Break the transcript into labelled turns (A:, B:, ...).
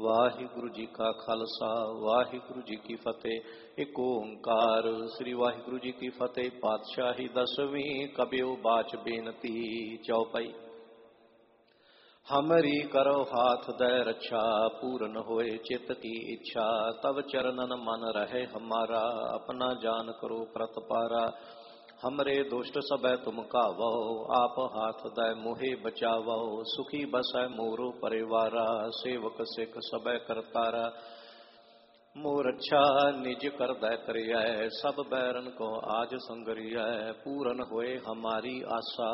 A: ਵਾਹਿਗੁਰੂ ਜੀ ਕਾ ਖਾਲਸਾ ਵਾਹਿਗੁਰੂ ਜੀ ਕੀ ਫਤਿਹ। ਏਕ ਓੰਕਾਰ ਸ੍ਰੀ ਵਾਹਿਗੁਰੂ ਜੀ ਕੀ ਫਤਿਹ। ਪਾਤਸ਼ਾਹੀ ਦਸਵੀਂ ਕਬਿਓ ਬਾਚ ਬੇਨਤੀ ਚੌਪਈ। हमरी करो हाथ दय रक्षा पूरन होए चित्त की इच्छा तब चरणन मन रहे हमारा अपना जान करो प्रतपारा। हमरे दुष्ट सबै तुम कावो आप हाथ दय मोहे बचावो सुखी बसै मोरो परिवारा सेवक सिख सबै करतारा। मोर अच्छा निज करदै करियै सब बैरन को आज संगरियै पूरन होए हमारी आशा